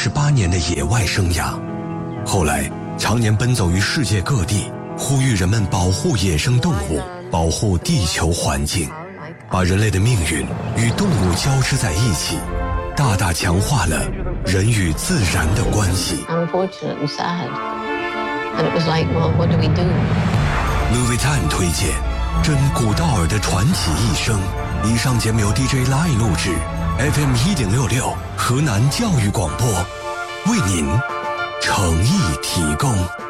38年的野外生涯，后来常年奔走于世界各地，呼吁人们保护野生动物，保护地球环境，把人类的命运与动物交织在一起，大大强化了人与自然的关系。 Unfortunate and sad. And it was like, well, what do we do? Louis Tan 推荐真古道尔的传奇一生。以上节目由 DJ Line 录制 ，FM 1.66河南教育广播为您诚意提供。